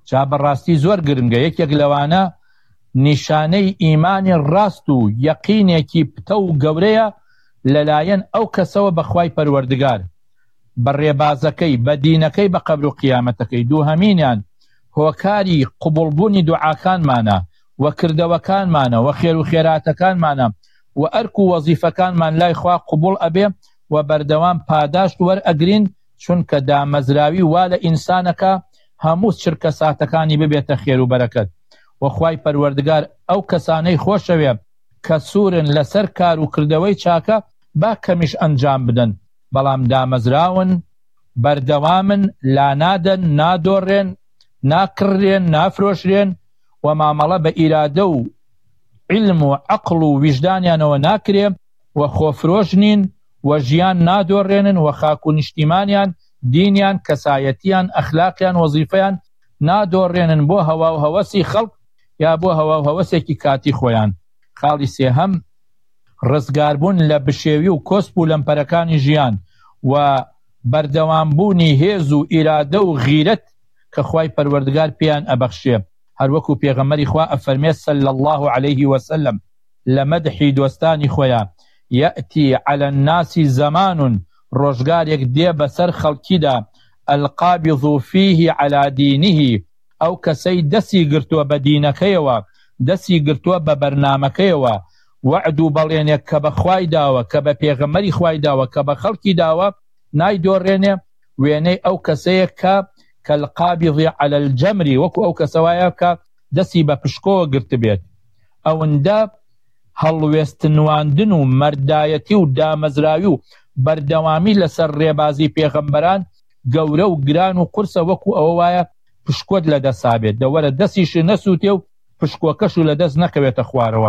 جا بەڕاستی زۆر گرنگە. یەکێک لەوانە نیشانەی ئیمانی ڕاست و یەقینێکی پتە و گەورەیە لەلایەن ئەو کەسەوە بەخوای پەروەردگار، بە ڕێبازەکەی، بە دینەکەی، بە قەبر و قیامەتەکەی. دووهەمینیان هۆکاری قبوڵبوونی دوعاکانمانە و کردەوەکانمانە و خێر و خێراتەکانمانە و ئەرک و وەزیفەکانمان لای خوا قبوڵ ئەبێ و بەردەوام پاداشت وەرئەگرین، چونکە دامەزراوی وا لە ئینسانەکە هەموو چرکە ساتەکانی ببێتە خێر و بەرەکەت. وەخوای پەروەردگار ئەو کەسانەی خۆشەوێ کە سوورن لەسەر کار و کردەوەی چاکە با کەمیش ئەنجام بدەن، بەڵام دامەزراون، بەردەوامن، لانادەن، نادۆڕێن، ناکڕێن، نافرۆشرێن و مامەڵە بە ئیرادە و علم و عەقڵ و ویژدانیانەوە ناکرێ و خۆفرۆش نین و ژیان نادۆڕێنن و خاک و نیشتیمانیان، دینیان، کەسایەتیان، ئەخلاقیان، وەزیفەیان نادۆڕێنن بۆ هەوا و هەوەسی خەڵک یا بۆ هەوا و هەوەسێکی کاتی خۆیان. خاڵی سێهەم ڕزگاربوون لە بشێوی و کۆسپ و لەمپەرەکانی ژیان و بەردەوامبوونی هێز و ئیرادە و غیرەت کە خوای پەروەردگار پێیان ئەبەخشێ. هەروەکو پێغەمبەری خوا ئەفەرمێ صلی الله عليه وسلم لە مەدحی دۆستانی خۆیان: یەئتی علی الناس زەمان، ڕۆژگارێک دێ بەسەر خەڵکیدا، القابض فیه علی دینه، ئەو کەسەی دەستی گرتووە بە دینەکەیەوە، دەستی گرتووە بە بەرنامەکەیەوە، وعد و بەڵێنێک کە بە خوای داوە، کە بە پێغەمبەری خوای داوە، کە بە خەڵکی داوە، نایدۆڕێنێ. وێنەی ئەو کەسەیە کە کەلقابض علی الجەمر، وەکو ئەو کەسەوایە کە دەستی بە پشکۆوە گرت بێت. ئەوەندە هەڵوێستنواندن و مەردایەتی و دامەزراوی و بەردەوامی لەسەر ڕێبازی پێغەمبەران گەورە و گران و قورسە، وەکو ئەوە وایە پشکۆت لەدەسابێت، دەوەرە دەستیش نەسووتێ و پشکۆکەش و لەدەست نەکەوێتە خوارەوە.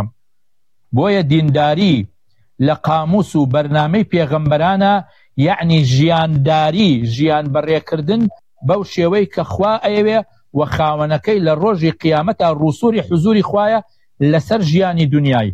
بۆیە دینداری لە قاموس و بەرنامەی پێغەمبەرانە، یعنی ژیانداری، ژیان بەڕێکردن بەو شێوەی کە خوا ئەیەوێ و خاوەنەکەی لە ڕۆژی قیامەتە ڕوسوری حزوری خوایە لەسەر ژیانی دنیای.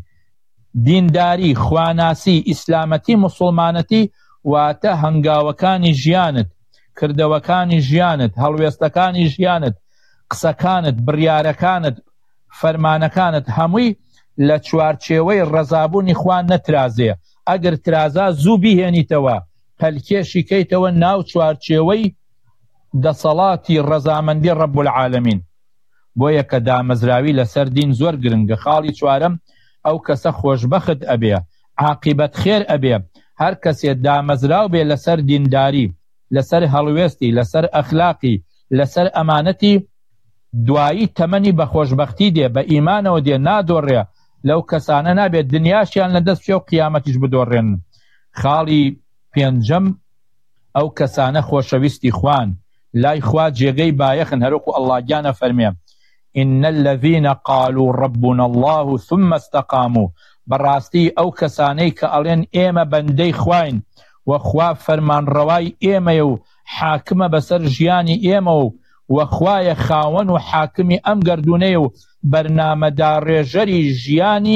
دینداری، خواناسی، ئیسلامەتی، موسڵمانەتی واتە هەنگاوەکانی ژیانت، کردەوەکانی ژیانت، هەڵوێستەکانی ژیانت، قسەکانت، بڕیارەکانت، فەرمانەکانت هەمووی لە چوارچێوەی ڕەزابوونی خوا نەترازێ. ئەگەر ترازا زوو بیهێنیتەوە، هەلکێشی کەیتەوە ناو چوارچێوەی دەسەڵاتی ڕەزامەندی ڕەب العالەمین. بۆیە کە دامەزراوی لەسەر دین زۆر گرنگە. خاڵی چوارەم ئەو کەسە خۆشبەخت ئەبێ، عاقبەت خێر ئەبێ. هەر کەسێ دامەزراو بێ لەسەر دینداری، لەسەر هەڵوێستی، لەسەر ئەخلاقی، لەسەر ئەمانەتی، دوایی تەمەنی بە خۆشبەختی دێ، بە ئیمانەوە دێ، نادۆڕێ. لەو کەسانە نابێت دنیاشیان لەدەست بچێ و قیامەتیش بدۆڕێن. خاڵی پێنجەم ئەو کەسانە خۆشەویستی خوان، لای خوا جێگەی بایەخن، هەروەکو ئەڵڵا گیانە فەرمێ: إن الذين قالوا ربنا الله ثم استقاموا، بەڕاستی ئەو کەسانەی کە ئەڵێن ئێمە بەندەی خواین و خوا فەرمانڕەوای ئێمەیە و حاکمە بەسەر ژیانی ئێمە و خوایە خاوەن و حاکمی ئەم گەردونەیە و بەرنامەدا ڕێژەری ژیانی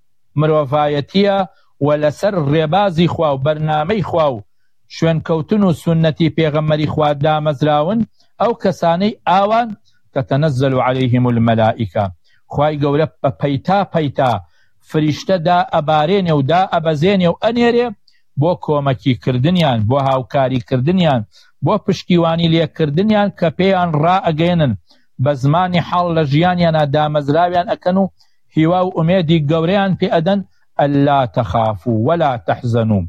مرۆڤایەتیە و لەسەر ڕێبازی خوا و بەرنامەی خوا و شوێنکەوتن و سونەتی پێغەمبەری خوا دامەزراون، ئەو کەسانەی ئاوان تتنزل عليهم الملائكة، خوای گەورە بە پەیتا پەیتا فریشتە دا ئەبارێنێ و دا ئەبەزێنێ و ئەنێرێ بۆ کۆمەکی کردنیان، بۆ هاوکاری کردنیان، بۆ پشتیوانی لێکردنیان کە پێیان ڕائەگەێنن، بە زمانی حاڵ لە ژیانیانە دامەزراویان ئەکەن و هیوا و ئومێدی گەورەیان پێ ئەدەن: ئەللا تەخافوا ولا تەحزەنوا،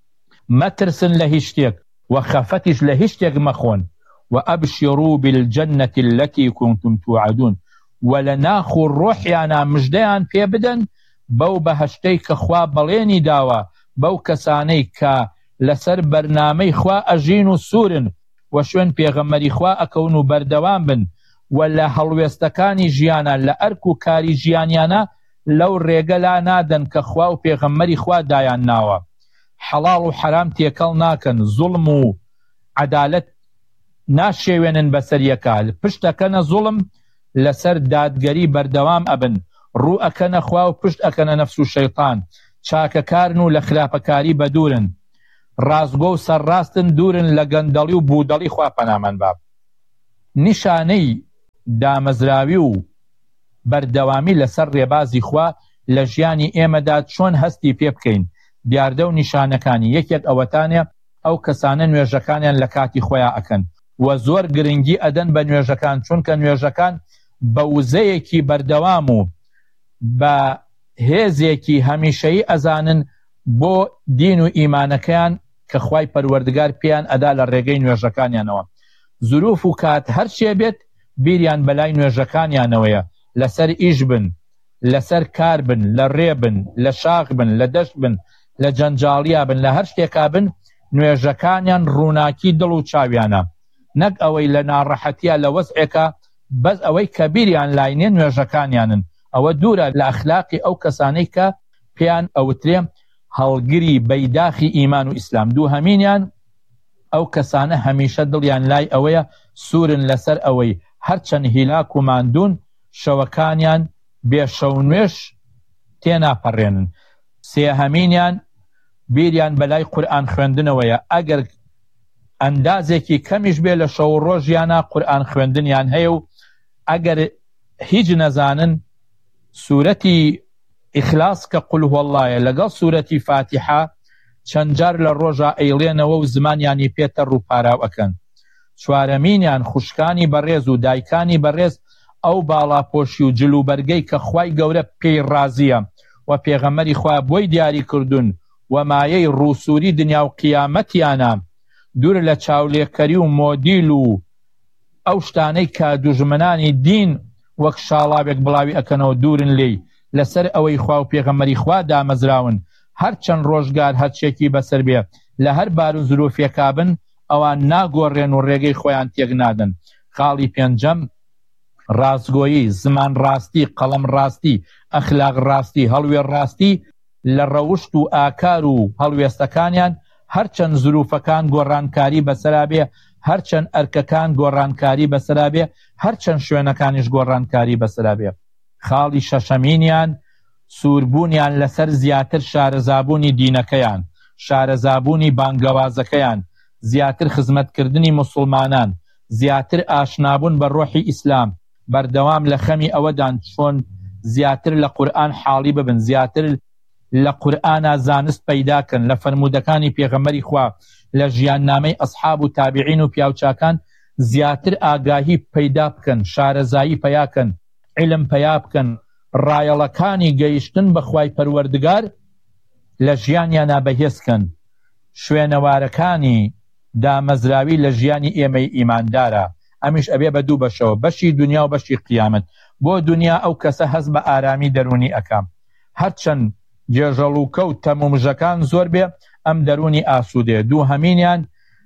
مەترسن لە هیچ شتێک و خەفەتیش لە هیچ شتێک مەخۆن، وأبشروا بالجنة التي كنتم توعدون، ولناخو الروحيانا مجديان في بدن بو بهشتي كخوا بليني داوا، بو كساني كا لسر برنامي خوا أجين سورن وشون بيغمري خوا أكونوا بردوان بن، ولا هلوستكاني جيانا لأركو كاري جيانيانا لو ريقلا نادن كخوا و بيغمري خوا دايان ناوا. حلال و حرام تيكال ناكن، ظلم و عدالت ناشێوێنن بەسەر یەکال، پشت ئەکەنە زوڵم لەسەر دادگەری بەردەوام ئەبن، ڕوو ئەکەنە خوا و پشت ئەکەنە نەفس و شەیطان، چاکەکارن و لە خراپەکاری بەدورن، ڕازگۆ و سەرڕاستن، دوورن لە گەندەڵی و بوودەڵی خوا پەنامان باب. نیشانەی دامەزراوی و بەردەوامی لەسەر ڕێبازی خوا لە ژیانی ئێمەدا چۆن هەستی پێ بکەین. دیاردە و نیشانەکانی یەکێک ئەوەتانێ ئەو کەسانە نوێژەکانیان لە کاتی خۆیان ئەکەن و زۆر گرنگی ئەدەن بە نوێژەکان، چونکە نوێژەکان بە وزەیەکی بەردەوام و بە هێزێکی هەمیشەیی ئەزانن بۆ دین و ئیمانەکەیان کە خوای پەروەردگار پێیان ئەدا لە ڕێگەی نوێژەکانیانەوە. زروف و کات هەرچێ بێت بیریان بەلای نوێژەکانیانەوەیە، لەسەر ئیش بن، لەسەر کار بن، لە ڕێ بن، لە شاغ بن، لە دەشت بن، لە جەنجاڵیا بن، لە هەر شتێکا بن، نوێژەکانیان ڕووناکی دڵ و چاویانە، نەک ئەوەی لە ناڕەحەتیە لە وەزعێکە بەس ئەوەی کە بیریان لاینێ نوێژەکانیانن. ئەوە دوورە لە ئەخلاقی ئەو کەسانەی کە پێیان ئەوترێ هەڵگری بەیداخی ئیمان و ئیسلام. دوو هەمینیان ئەو کەسانە هەمیشە دڵیان لای ئەوەیە سوورن لەسەر ئەوەی هەرچەند هیلاک و ماندوون شەوەکانیان بێشەو نوێش تێناپەڕێنن. سێهەمینیان بیریان بەلای قورئان خوێندنەوەیە، ئەگەر ئەندازێکی کەمیش بێ لە شەو ڕۆژیانە قورئان خوێندنیان هەیە و ئەگەر هیچ نەزانن سوورەتی ئیخلاس کە قول هو اللهە لەگەڵ سوورەتی فاتحە چەند جار لە ڕۆژە ئەیڵێنەوە و زمانیانی پێتە ڕووپاراو ئەکەن. چوارەمینیان خوشکانی بەڕێز و دایکانی بەڕێز ئەو باڵاپۆشی و جلوبەرگەی کە خوای گەورە پێی ڕازیە و پێغەمبەری خوا بۆی دیاری کردوون و مایەی ڕووسوری دنیا و قیامەتیانە، دوور لە چاولێکەری و مۆدیل و ئەو شتانەی کە دوژمنانی دین وەک شاڵاوێک بڵاوی ئەکەنەوە دوورن لێی، لەسەر ئەوەی خوا و پێغەمبەری خوا دامەزراون هەرچەند ڕۆژگار هەرچێکی بەسەر بێ لە هەر بار و زرۆفێکا بن ئەوان ناگۆڕێن و ڕێگەی خۆیان تێک نادن. خاڵی پێنجەم ڕاستگۆیی، زمان ڕاستی، قەڵەم ڕاستی، ئەخلاق ڕاستی، هەڵوێ ڕاستی لە ڕەوشت و ئاکار و هەڵوێستەکانیان، هەرچەند زروفەکان گۆڕانکاری بەسەرا بێ، هەرچەند ئەرکەکان گۆڕانکاری بەسەرا بێ، هەرچەند شوێنەکانیش گۆڕانکاری بەسەرا بێ. خاڵی شەشەمینیان سووربوونیان لەسەر زیاتر شارەزابوونی دینەکەیان، شارەزابوونی بانگەوازەکەیان، زیاتر خزمەتکردنی موسڵمانان، زیاتر ئاشنابوون بە ڕۆحی ئیسلام، بەردەوام لە خەمی ئەوەدان چۆن زیاتر لە قورئان حاڵی ببن، زیاتر لە قورئانە زانست پەیداکەن، لە فەرمودەکانی پێغەمبەری خوا، لە ژیاننامەی ئەسحاب و تابعین و پیاوچاکان زیاتر ئاگاهی پەیدا بکەن، شارەزایی پەیاکەن، علم پەیا بکەن، ڕایەڵەکانی گەیشتن بە خوای پەروەردگار لە ژیانیانە بەهێزکەن. شوێنەوارەکانی دامەزراوی لە ژیانی ئێمەی ئیماندارە، ئەمیش ئەبێ بە دوو بەشەوە، بەشی دنیا و بەشی قیامەت. بۆ دنیا ئەو کەسە هەست بە ئارامی دەرونی ئەکام، هەرچەند جێژەڵ و کەوت تەمومژەکان زۆر بێ ئەم دەرونی ئاسوودێ. دوو هەمینیان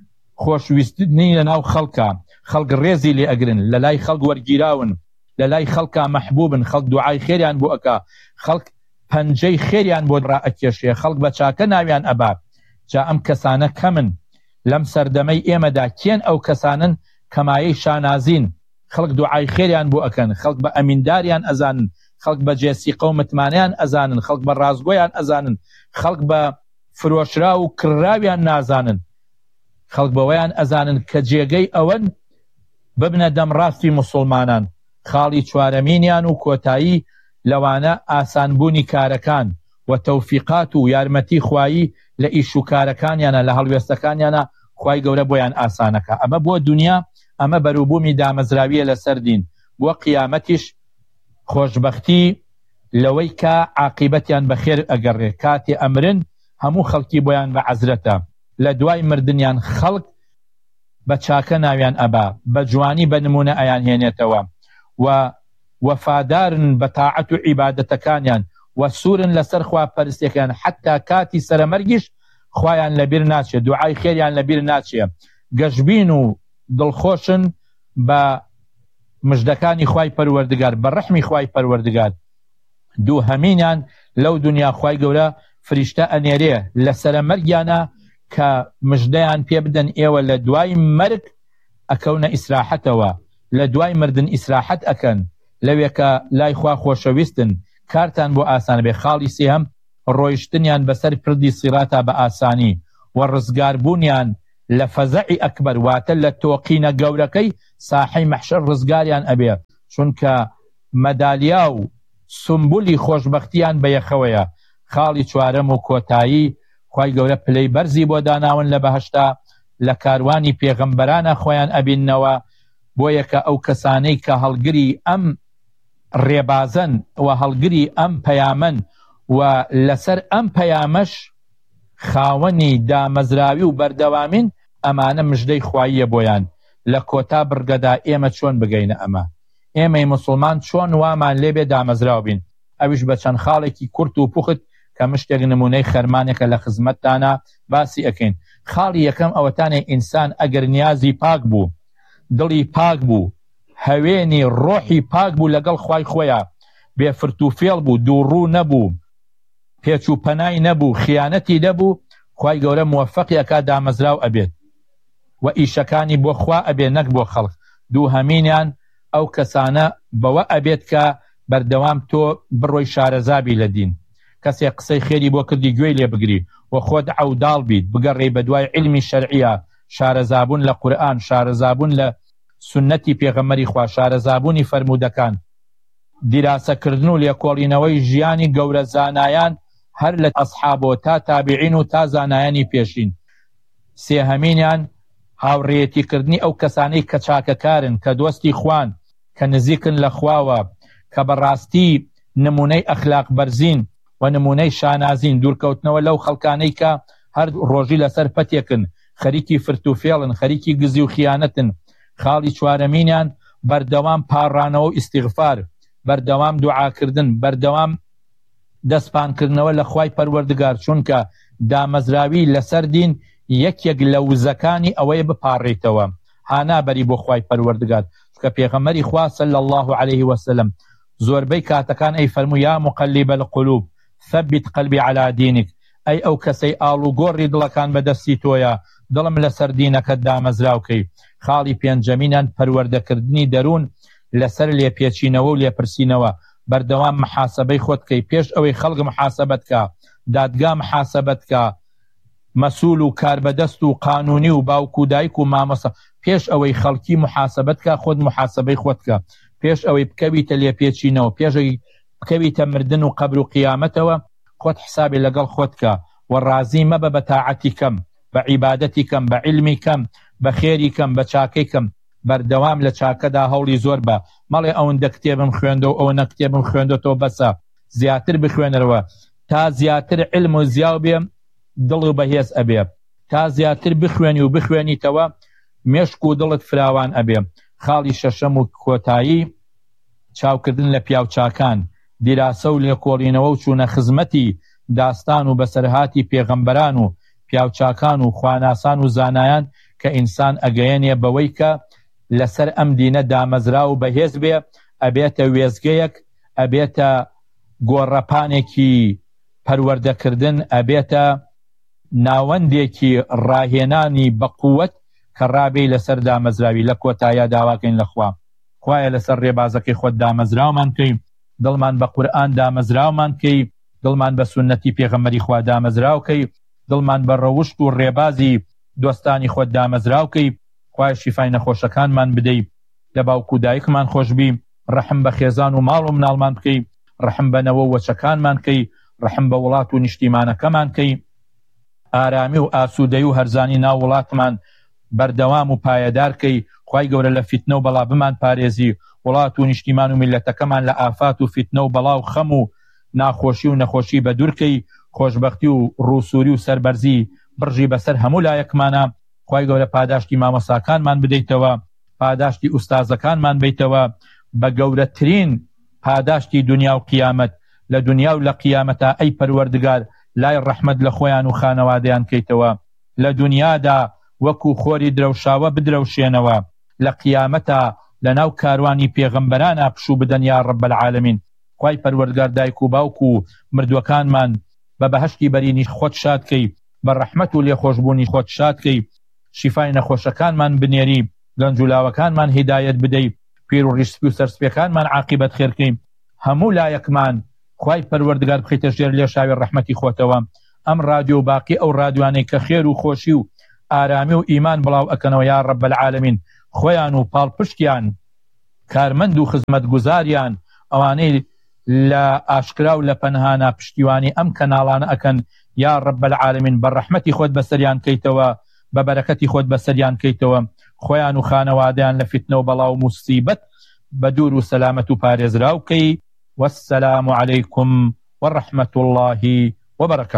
خۆشویستنی لەناو خەڵکە، خەڵک ڕێزی لێ ئەگرن، لە لای خەڵک وەرگیراون، لە لای خەڵکە مەحبوبن، خەڵک دوعای خێریان بۆ ئەکا، خەڵک پەنجەی خێریان بۆ ڕائەکێشێ، خەڵک بە چاکە ناویان ئەبا. جا ئەم کەسانە کەمن لەم سەردەمەی ئێمەدا، کێن ئەو کەسانن کەمایەی شانازین، خەڵک دوعای خێریان بۆ ئەکەن، خەڵک بە ئەمینداریان ئەزانن، خەڵک بە جێسیقە و متمانیان ئەزانن، خەڵک بە ڕازگۆیان ئەزانن، خەڵک بە فرۆشرا و کڕراویان نازانن، خەڵک بەوەیان ئەزانن کە جێگەی ئەوەن ببنە دەمڕاستی موسڵمانان. خاڵی چوارەمینیان و کۆتایی لەوانە ئاسانبوونی کارەکان و تەوفیقات و یارمەتی خوایی لە ئیش و کارەکانیانە، لە هەڵوێستەکانیانە خوای گەورە بۆیان ئاسانەکە. ئەمە بۆ دنیا، ئەمە بەرووبوومی دامەزراویە لەسەر دین. بۆ قیامەتیش خۆشبەختی لەوەی کە عاقیبەتیان بەخێر ئەگەڕێ، کاتێ ئەمرن هەموو خەڵکی بۆیان بە عەزرەتە، لە دوای مردنیان خەڵک بە چاکە ناویان ئەبا، بە جوانی بە نمونە ئەیان هێنێتەوە و وەفادارن بە تاعەت و عیبادەتەکانیان و سوورن لەسەر خواپەرستیەکان، حتا کاتی سەرەمەرگیش خوایان لەبیر ناچێت، دوعای خێریان لەبیر ناچێت، گەشبین و دڵخۆشن بە مژدەکانی خوای پەروەردگار، بە ڕەحمی خوای پەروەردگار. دوو هەمینیان لەو دنیا خوای گەورە فریشتە ئەنێرێ لە سەرەمەرگیانە کە مژدەیان پێ بدەن ئێوە لە دوای مەرگ ئەکەونە ئیسراحەتەوە، لە دوای مردن ئیسراحەت ئەکەن، لەوێ کە لای خوا خۆشەویستن، کارتان بۆ ئاسان بێ. خاڵی سێهەم ڕۆیشتنیان بەسەر پردی سیڕاتە بە ئاسانی و ڕزگاربوونیان لە فەزەعی ئەکبەر، واتە لە تۆقینە گەورەکەی ساحەی مەحشەر ڕزگاریان ئەبێ. چونکە مەدالیا و سمبولی خۆشبەختیان بەیەخەوەیە. خاڵی چوارەم و کۆتایی خوای گەورە پلەی بەرزی بۆ داناون لە بەهەشتا لە کاروانی پێغەمبەرانە خۆیان ئەبیننەوە، بۆیە کە ئەو کەسانەی کە هەڵگری ئەم ڕێبازن و هەڵگری ئەم پەیامەن و لەسەر ئەم پەیامەش خاوەنی دامەزراوی و بەردەوامین، ئەمانە مژدەی خواییە بۆیان. لە کۆتا بڕگەدا ئێمە چۆن بگەینە ئێمەی موسڵمان چۆن وامان لێبێ دامەزراو بین؟ ئەویش بە چەند خاڵێکی کورت و پوخت کە مشتێک نمونەی خەرمانێکە لە خزمەتتانە باسی ئەکەین. خاڵی یەکەم ئەوەتانێ ئینسان ئەگەر نیازی پاک بوو، دڵی پاک بوو، هەوێنی ڕۆحی پاک بوو لەگەڵ خوای خۆیە، بێفرت و فێڵ بوو، دووڕوو نەبوو، پێچ و پەنای نەبوو، خیانەتی نەبوو، خوای گەورە موفەقی ئەکا دامەزراو ئەبێت و ئیشەکانی بۆ خوا ئەبێ نەک بۆ خەڵک. دوو هەمینیان ئەو کەسانە بەوە ئەبێت کە بەردەوام تۆ بڕۆی شارەزابی لە دین، کەسێک قسەی خێری بۆ کردی گوێی لێ بگری و خۆت عەوداڵ بیت، بگەڕێی بە دوای علمی شەرعیە، شارەزابوون لە قورئان، شارەزابوون لە سنەتی پێغەمبەری خوا، شارەزابوونی فەرمودەکان، دیراسەکردن و لێکۆڵینەوەی ژیانی گەورە زانایان هەر لە ئەسحابۆ تا تابعین و تا زانایانی پێشین. سێهەمینیان هاوڕێیەتیکردنی ئەو کەسانەی کە چاکەکارن، کە دۆستی خوان، کە نزیکن لە خواوە، کە بەڕاستی نمونەی ئەخلاق بەرزین و نمونەی شانازین، دوورکەوتنەوە لەو خەڵکانەی کە هەر ڕۆژی لەسەر پەتێکن، خەریکی فرت و فێڵن، خەریکی گزی و خیانەتن. خاڵی چوارەمینیان بەردەوام پاڕانەوە و ئیستیغفار، بەردەوام دوعاکردن، بەردەوام دەستپانکردنەوە لە خوای پەروەردگار، چونکە دامەزراوی لەسەر دین یەکێک لە وزەکانی ئەوەیە بپاڕێتەوە، هانابەری بۆ خوای پەروەردگار. کە پێغەمبەری خوا صلی الله عليه وسلم زۆربەی کاتەکان ئەی فەرموو یا مقلب القلوب ثبت قلبي على دينك، ئەی ئەو کەسەی ئاڵوگۆڕی دڵەکان بەدەستی تۆیە، دڵم لەسەر دینەکەت دامەزراوکەی. خاڵی پێنجەمینان پەروەردەکردنی دەروون لەسەر لێپێچینەوە و لێپرسینەوە، بەردەوام محاسبەی خۆت کەی، پێش ئەوەی خەڵک محاسبەت کە، دادگا محاسبەت کە، مەسوول و کاربەدەست و قانونی و باوک و دایک و مامۆستا، پێش ئەوەی خەڵکی محاسبەت کە، خۆت محاسبەی خۆت کە، پێش ئەوەی بکەویتە لێپێچینەوە، پێش ئەوەی بکەویتە مردن و قەبر و قیامەتەوە، خۆت حسابی لەگەڵ خۆت کە و ڕازی مەبە بە تاعەتی کەم، بە عیبادەتی کەم، بە عیلمی کەم، بە خێری کەم، بە چاکەی کەم. بەردەوام لە چاکەدا هەوڵی زۆر بە، مەڵێ ئەوەندە کتێبم خوێندە و ئەوەنە کتێبم خوێندەوە بەسە، زیاتر بخوێنەرەوە تا زیاتر علم و زیاو بێ، دڵ و بەهێز ئەبێ، تا زیاتر بخوێنی و بخوێنیتەوە مێشک و دڵت فراوان ئەبێ. خاڵی شەشەم و کۆتایی چاوکردن لە پیاوچاکان، دیراسە و لێکۆڵینەوە و چوونە خزمەتی داستان و بەسەرهاتی پێغەمبەران و پیاوچاکان و خواناسان و زانایان کە ئینسان ئەگەیەنێ بەوەی کە لەسەر ئەم دینە دامەزرا و بەهێز بێ، ئەبێتە وێزگەیەک، ئەبێتە گۆڕەپانێکی پەروەردەکردن، ئەبێتە ناوەندێکی ڕاهێنانی بەقووەت کە ڕابێ لەسەر دامەزراوی. لە کۆتایە داواکەین لەخوا، خوایە لەسەر ڕێبازەکەی خۆت دامەزراومان کەی، دڵمان بە قورئان دامەزراومان کەی، دڵمان بە سونەتی پێغەمبەری خوا دامەزراوکەی، دڵمان بە ڕەوشت و ڕێبازی دۆستانی خۆت دامەزراوکەی. خوای شیفای نەخۆشەکانمان بدەی، لە باوک و دایکمان خۆشبی، ڕەحم بە خێزان و ماڵ و مناڵمان بکەی، ڕەحم بە نەوە و وەچەکانمان کەی، ڕەحم بە وڵات و نیشتیمانەکەمان کەی، ئارامی و ئاسوودەی و هەرزانی ناو وڵاتمان بەردەوام و پایەدار کەی. خوای گەورە لە فیتنە و بەڵا بمان پارێزی، وڵات و نیشتیمان و میلەتەکەمان لە ئافات و فیتنە و بەڵا و خەم و ناخۆشی و نەخۆشی بەدوورکەی، خۆشبەختی و ڕووسوری و سەربەرزی بڕژی بەسەر هەموو لایەکمانە. خوای گەورە پاداشتی مامۆساکانمان بدەیتەوە، پاداشتی ئوستازەکانمان بیتەوە، بە گەورەترین پاداشتی دنیا و قیامەت، لە دنیا و لە قیامەتا ئەی پەروەردگار لای ڕەحمەت لە خۆیان و خانەوادەیان کەیتەوە، لە دنیادا وەکو خۆری درەوشاوە بدرەوشێنەوە، لە قیامەتا لە ناو کاروانی پێغەمبەرانە پشوو بدەن یا ڕەب العالەمین. خوای پەروەردگار دایک و باوک و مردووەکانمان بە بەهەشتی بەرینی خۆت شاد کەی، بە ڕەحمەت و لێخۆشبوونی خۆت شاد کەی، شیفای نەخۆشەکانمان بنێری، گەنجولاوەکانمان هیدایەت بدەی، پیر و ڕیشسپی و سەرسپێکانمان عاقبەت خێرکەی، هەموو لایەکمان خوای پەروەردگار بخەیتە ژێر لێشاوی ڕەحمەتی خۆتەوە. ئەم رادیۆ و باقی ئەو رادیوانەی کە خێر و خۆشی و ئارامی و ئیمان بڵاو ئەکەنەوە یا ڕەب العالەمین، خۆیان و پاڵپشتیان کارمەند و خزمەتگوزاریان ئەوانەی لە ئاشکرا و لە پەنهانە پشتیوانی ئەم کەناڵانە ئەکەن، یا رب العالمین بەڕەحمەتی خۆت بەسەریان کەیتەوە، بە بەرەکەتی خۆت بەسەریان کەیتەوە، خۆیان و خانەوادەیان لە فتنە و بەڵاو و موسیبەت بە دوور و سەلامەت و پارێزراو کەی. والسلام عليكم ورحمة الله وبركاته.